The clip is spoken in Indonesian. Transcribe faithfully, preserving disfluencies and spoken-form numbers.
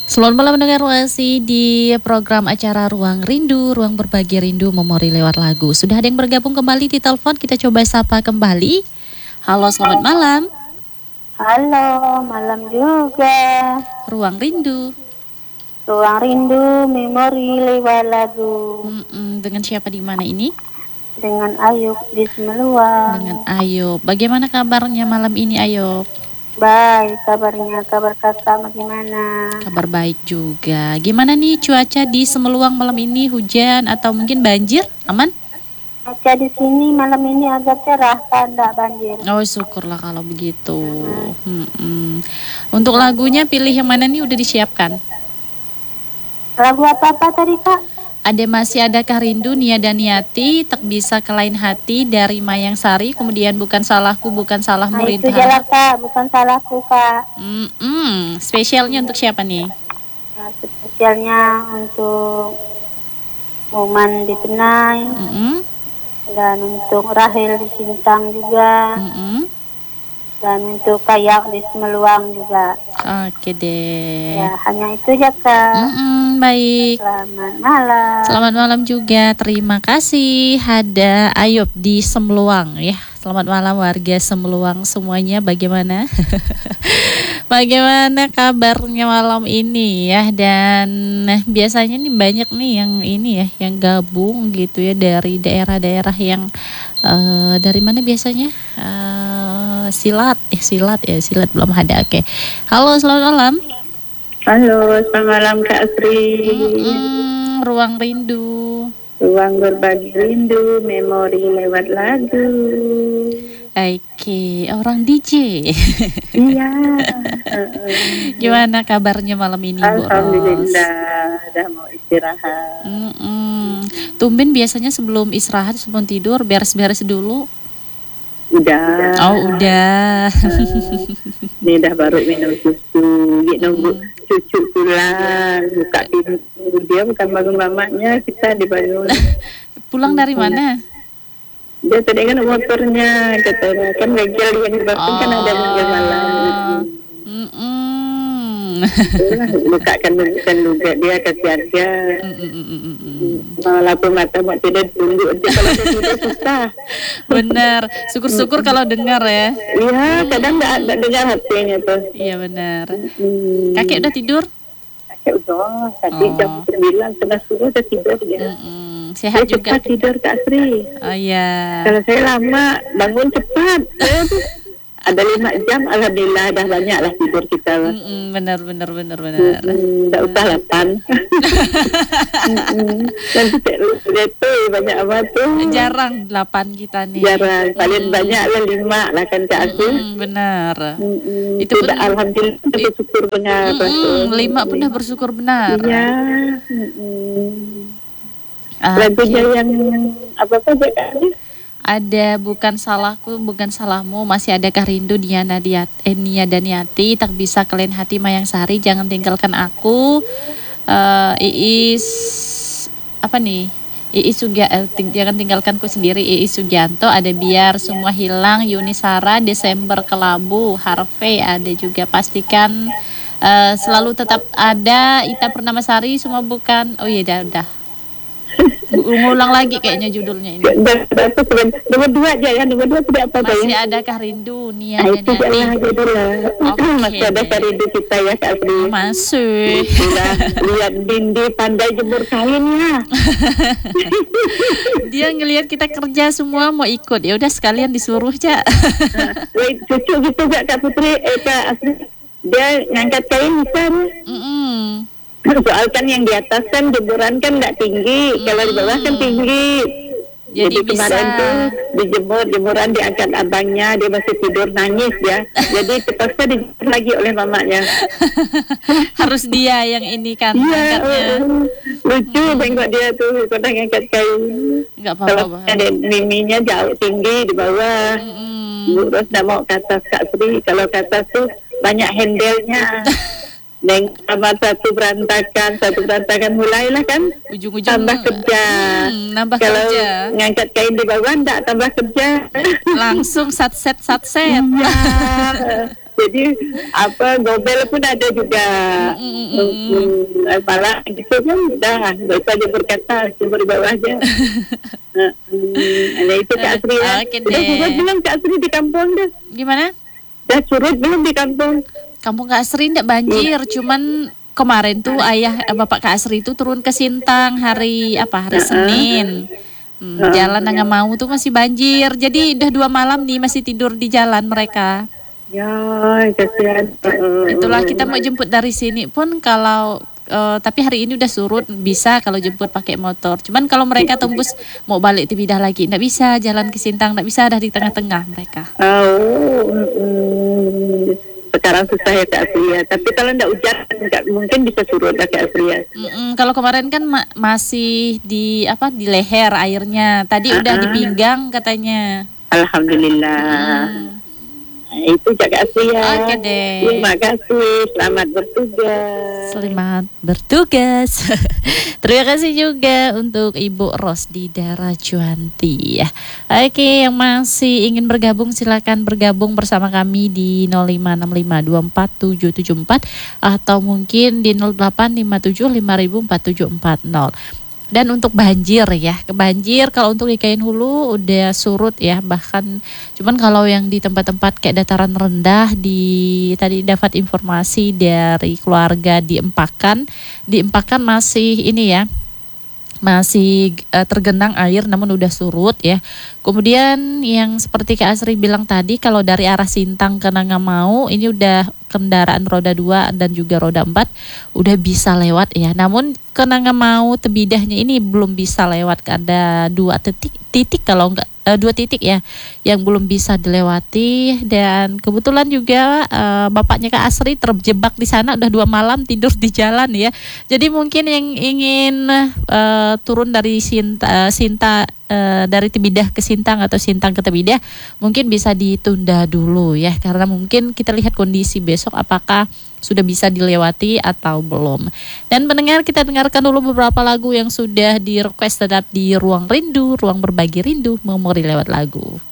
Selamat malam mendengar masih di program acara Ruang Rindu, Ruang Berbagi Rindu Memori lewat lagu. Sudah ada yang bergabung kembali di telepon, kita coba sapa kembali. Halo, selamat malam. Halo, malam juga. Ruang Rindu. Ruang Rindu Memori lewat lagu. Mm-mm, dengan siapa di mana ini? Dengan Ayub di Semeluang. Dengan Ayub. Bagaimana kabarnya malam ini, Ayub? Baik kabarnya, kabar kakak bagaimana? Kabar baik juga. Gimana nih cuaca di Semeluang malam ini? Hujan atau mungkin banjir? Aman? Cuaca di sini malam ini agak cerah, tidak banjir. Oh, syukurlah kalau begitu. Hmm. Untuk lagunya pilih yang mana nih, udah disiapkan? Lagu apa-apa tadi kak? Ada Masih Adakah Rindu, Nia dan Niati, Tak Bisa ke Lain Hati dari Mayang Sari, kemudian Bukan Salahku, Bukan Salahmu Nah, itu Rindu. jelas kak, bukan salahku kak. Hmm, spesialnya untuk siapa nih? Nah, spesialnya untuk Moman di Penai, Mm-mm. dan untuk Rahel di Sintang juga, Mm-mm. dan untuk Kayak di Semeluang juga. Oke deh. Ya, hanya itu ya kak. Mm-mm, baik. Selamat malam. Selamat malam juga. Terima kasih. Ada Ayub di Semeluang ya. Selamat malam warga Semeluang semuanya. Bagaimana? Bagaimana kabarnya malam ini ya? Dan nah, biasanya nih banyak nih yang ini ya, yang gabung gitu ya dari daerah-daerah yang uh, dari mana biasanya? Uh, silat, eh silat ya, silat belum ada. Oke. Halo, selamat malam. Halo, selamat malam Kak Sri. Mm-mm, Ruang Rindu. Ruang berbagi rindu, memori lewat lagu. Oke, orang D J. Iya. Gimana kabarnya malam ini, Bu Ros? Alhamdulillah, udah mau istirahat. Mm-mm. Tumben biasanya sebelum istirahat, sebelum tidur, beres-beres dulu. Udah. Oh, udah. Ini udah baru minum susu. Gitu, nunggu cucu pulang, buka pintu. Dia bukan bangun mamanya, kita dibangun. Pulang dari mana? Dia tadi kan motornya, katanya kan bengkel yang dibangun kan ada bengkel malam. Mm-mm. Bukakan bukan juga dia kesiaga. Malah pun mata mau tidur tunggu aja kalau tidur susah. Benar, syukur-syukur kalau dengar ya. Iya, kadang nggak dengar hatinya tuh. Iya benar. Kakek udah tidur? Kakek udah, tadi Oh. jam sembilan setengah sepuluh udah tidur dia. Mm-mm. Sehat Dia juga. cepat tidur Kak Sri. Oh iya. Kalau saya lama bangun cepat. Saya tuh ada lima jam, alhamdulillah dah banyak lah tidur kita. Mm-mm, benar benar benar benar. Tidak usah delapan. Nanti itu banyak amat tuh. Jarang delapan kita nih. Jarang, paling Mm-mm. banyak lah lima lah kan Kak Sri. Mm-mm, benar. Mm-mm. Itu Tidak, pun- alhamdulillah kita bersyukur benar. Mm-mm, lima pun udah bersyukur benar. Iya. Mm-mm. Ah, Lagunya yang apa saja Kak Sri? ada Bukan Salahku, Bukan Salahmu, Masih Adakah Rindu, Nia Nadiat, eh, Nia dan Yati, Tak Bisa ke Lain Hati, Mayang Sari, Jangan Tinggalkan Aku, uh, Iis apa nih? Iis Sugia, eh, ting- Jangan Tinggalkanku Sendiri, Iis Sugianto, ada Biar Semua Hilang, Yuni Sara, Desember Kelabu, Harvey, ada juga Pastikan uh, Selalu Tetap Ada, Ita Purnamasari, semua bukan. Oh iya, udah, udah. Ngulang lagi kayaknya judulnya ini. Nomor dua aja ya, nomor dua tidak apa-apa Masih ya. Adakah Rindu, Nia Nah, dan itu Yati? jangan gitu lah. Oke Masih ada deh. rindu kita ya Kak Sri. Masih. Sudah lihat Dindi pandai jemur kainnya. Dia ngelihat kita kerja semua mau ikut. Ya udah sekalian disuruh, Cak. Wait, cucu gitu gak Kak Putri? Eh Kak Asri, dia ngangkat kain bisa. Mm-mm. Soal kan yang di atas kan jemuran kan nggak tinggi, kalau di bawah kan tinggi. Jadi kemarin bisa. tuh dijemur, jemuran diangkat abangnya, dia masih tidur nangis ya. Jadi terpaksa dijemur lagi oleh mamanya. Harus dia yang ini kan Iya, angkatnya. uh, lucu tengok dia tuh kadang ngangkat kain. Enggak Kalau apa-apa. ada miminya jauh tinggi di bawah. Mm-mm. Terus nggak mau ke atas Kak Sri. Kalau ke atas tuh banyak handle-nya. Neng sama satu berantakan, satu berantakan mulailah kan Ujung-ujung tambah kerja. Hmm, nambah Kalau kerja. ngangkat kain di bawah enggak tambah kerja. Langsung satset satset. Iya. Jadi apa gobel pun ada juga. Mm, mm, mm, mm. Hmm, malah gitu kan udah nggak usah dia berkata, cuma di bawah aja. Nah, hmm, ada itu Kak Asri ya. Oke Udah deh. surut belum Kak Asri di kampung dah? Gimana? Udah surut belum di kampung? Kampung Kak Asri ndak banjir, cuman kemarin tuh ayah eh, bapak Kak Asri itu turun ke Sintang hari apa? Hari Senin. Hmm, jalan nggak mau tuh masih banjir. Jadi udah dua malam nih masih tidur di jalan mereka. Ya, kasihan. Itulah kita mau jemput dari sini pun kalau eh, tapi hari ini udah surut bisa kalau jemput pakai motor. Cuman kalau mereka tembus mau balik Tibidah lagi nggak bisa, jalan ke Sintang nggak bisa, ada di tengah-tengah mereka. Oh, mm, sekarang susah ya Kak Asri ya. Tapi kalau nggak hujan nggak mungkin bisa surut lah Kak Asri ya. Mm-mm, kalau kemarin kan ma- masih di apa di leher airnya. Tadi udah di Uh-uh. pinggang katanya. Alhamdulillah. Hmm. Nah, itu Kak Asri ya. Oke deh. Terima kasih. Selamat bertugas. Selamat bertugas. Terima kasih juga untuk Ibu Rosdi Darajuanti ya. Oke, yang masih ingin bergabung silakan bergabung bersama kami di nol lima enam lima dua empat tujuh tujuh empat atau mungkin di nol delapan lima tujuh lima nol nol empat tujuh empat nol. Dan untuk banjir ya, kebanjir kalau untuk di Kain Hulu udah surut ya, bahkan cuman kalau yang di tempat-tempat kayak dataran rendah di tadi dapat informasi dari keluarga di Empakan, di Empakan masih ini ya, masih uh, tergenang air namun udah surut ya. Kemudian yang seperti Kak Asri bilang tadi kalau dari arah Sintang ke Nangamau ini udah kendaraan roda dua dan juga roda empat udah bisa lewat ya. Namun ke Nangamau Tebidahnya ini belum bisa lewat, ada dua titik titik kalau enggak uh, dua titik ya yang belum bisa dilewati. Dan kebetulan juga uh, bapaknya Kak Asri terjebak di sana udah dua malam tidur di jalan ya. Jadi mungkin yang ingin uh, turun dari Sinta, Sinta uh, dari Tebidah ke Sintang atau Sintang ke Tebidah mungkin bisa ditunda dulu ya, karena mungkin kita lihat kondisi besok apakah sudah bisa dilewati atau belum. Dan pendengar, kita dengarkan dulu beberapa lagu yang sudah di request tetap di Ruang Rindu, Ruang Berbagi Rindu, memori lewat lagu.